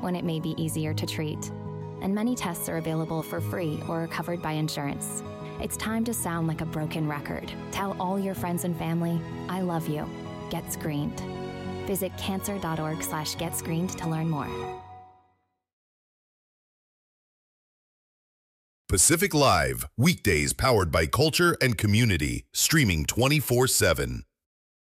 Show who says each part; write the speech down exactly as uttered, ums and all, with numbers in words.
Speaker 1: when it may be easier to treat. And many tests are available for free or are covered by insurance. It's time to sound like a broken record. Tell all your friends and family, I love you. Get screened. Visit cancer.org slash get screened to learn more.
Speaker 2: Pacific Live, weekdays powered by culture and community, streaming twenty-four seven.